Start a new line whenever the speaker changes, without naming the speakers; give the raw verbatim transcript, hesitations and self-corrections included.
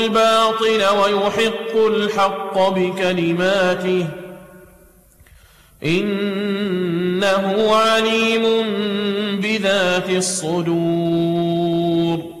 الباطل ويحق الحق بكلماته إنه عليم بذات الصدور